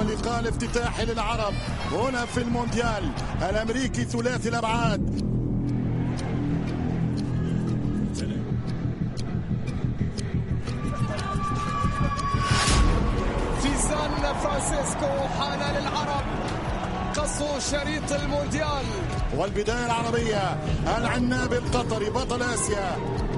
اللقاء الافتتاحي للعرب هنا في المونديال الأمريكي ثلاثي الأبعاد. في سان فرانسيسكو حان للعرب قصوا شريط المونديال. والبداية العربية، العناب القطري بطل آسيا